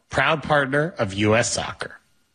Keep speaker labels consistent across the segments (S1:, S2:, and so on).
S1: proud partner of U.S. Soccer.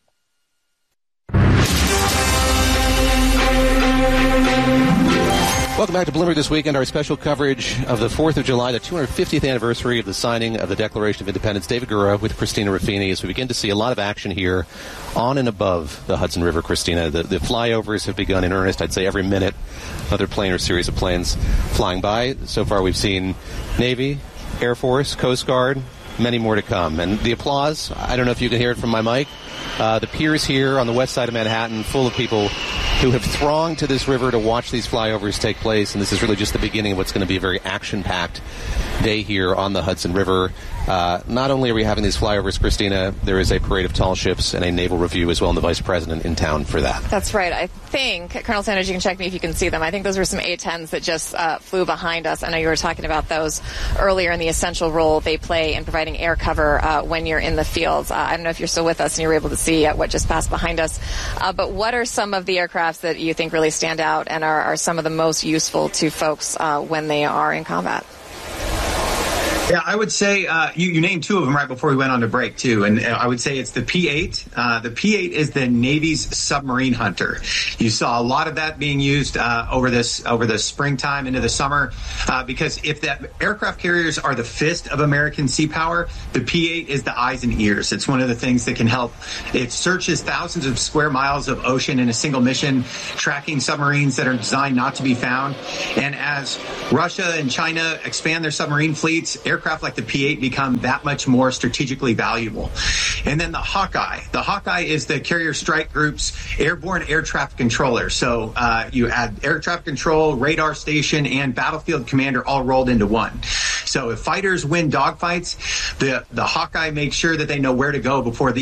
S2: Welcome back to Bloomberg This Weekend, our special coverage of the 4th of July, the 250th anniversary of the signing of the Declaration of Independence. David Gura with Christina Ruffini as we begin to see a lot of action here on and above the Hudson River, Christina. The flyovers have begun in earnest, I'd say every minute. Another plane or series of planes flying by. So far we've seen Navy, Air Force, Coast Guard, many more to come. And the applause, I don't know if you can hear it from my mic. The piers here on the west side of Manhattan full of people who have thronged to this river to watch these flyovers take place, and this is really just the beginning of what's going to be a very action-packed day here on the Hudson River. Not only are we having these flyovers, Christina, there is a parade of tall ships and a naval review as well, and the Vice President in town for that.
S3: That's right. I think, Colonel Sanders, you can check me if you can see them. I think those were some A-10s that just flew behind us. I know you were talking about those earlier and the essential role they play in providing air cover when you're in the fields. I don't know if you're still with us and you were able to see what just passed behind us. But what are some of the aircrafts that you think really stand out and are some of the most useful to folks when they are in combat?
S4: Yeah, I would say you named two of them right before we went on to break, too. And I would say it's the P-8. The P-8 is the Navy's submarine hunter. You saw a lot of that being used over the springtime into the summer because if the aircraft carriers are the fist of American sea power, the P-8 is the eyes and ears. It's one of the things that can help. It searches thousands of square miles of ocean in a single mission, tracking submarines that are designed not to be found. And as Russia and China expand their submarine fleets, aircraft like the P-8 become that much more strategically valuable. And then the Hawkeye. The Hawkeye is the Carrier Strike Group's airborne air traffic controller. So you add air traffic control, radar station, and battlefield commander all rolled into one. So if fighters win dogfights, the Hawkeye makes sure that they know where to go before the